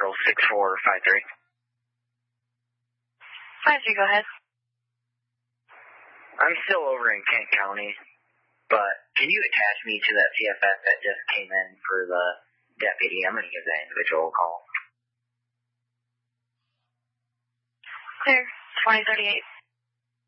Central 6453. 53, go ahead. I'm still over in Kent County, but can you attach me to that CFS that just came in for the deputy? I'm going to give that individual a call. Clear, 2038.